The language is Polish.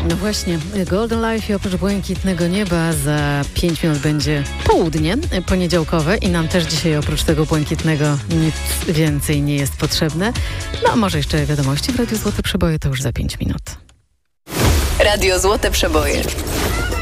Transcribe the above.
No właśnie, Golden Life i oprócz błękitnego nieba za 5 minut będzie południe poniedziałkowe i nam też dzisiaj oprócz tego błękitnego nic więcej nie jest potrzebne. No a może jeszcze wiadomości w Radiu Złote Przeboje, to już za 5 minut. Radio Złote Przeboje.